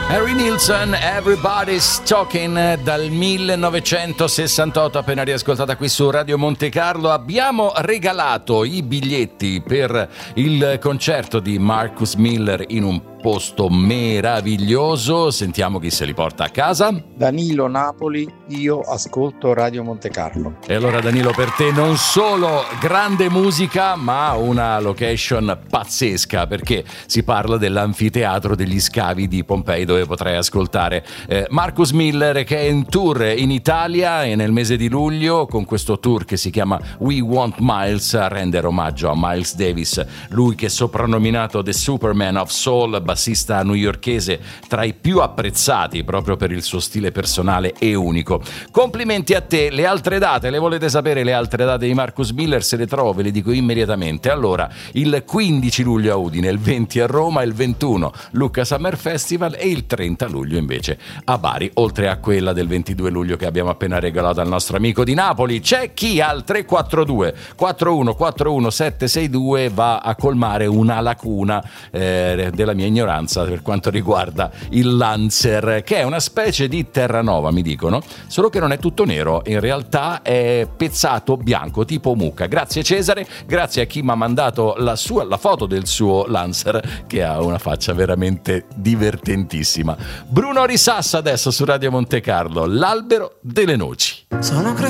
Harry Nilsson, Everybody's Talking, dal 1968, appena riascoltata qui su Radio Monte Carlo. Abbiamo regalato i biglietti per il concerto di Marcus Miller in un posto meraviglioso. Sentiamo chi se li porta a casa. Danilo, Napoli, io ascolto Radio Monte Carlo. E allora Danilo, per te non solo grande musica, ma una location pazzesca, perché si parla dell'anfiteatro degli scavi di Pompei, dove potrai ascoltare Marcus Miller, che è in tour in Italia e nel mese di luglio con questo tour che si chiama We Want Miles, a rendere omaggio a Miles Davis, lui che è soprannominato The Superman of Soul, bassista newyorkese tra i più apprezzati proprio per il suo stile personale e unico. Complimenti a te. Le altre date, le volete sapere le altre date di Marcus Miller? Se le trovo ve le dico immediatamente. Allora, il 15 luglio a Udine, il 20 a Roma, il 21 Lucca Summer Festival e il 30 luglio invece a Bari, oltre a quella del 22 luglio che abbiamo appena regalato al nostro amico di Napoli. C'è chi al 342 4141 762 va a colmare una lacuna della mia ignoranza per quanto riguarda il Lancer, che è una specie di Terranova, mi dicono, solo che non è tutto nero, in realtà è pezzato bianco tipo mucca. Grazie Cesare, grazie a chi mi ha mandato la foto del suo Lancer, che ha una faccia veramente divertentissima. Bruno Risassa adesso su Radio Monte Carlo, L'albero delle noci.